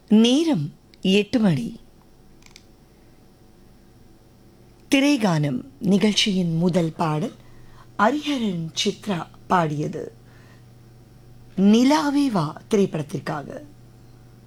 நேரம் 8 மணி. திரைகானம் நிகழ்ச்சியின் முதல் பாடல் ஹரிஹரன் சித்ரா பாடியது நிலாவே வா திரைப்படத்திற்காக.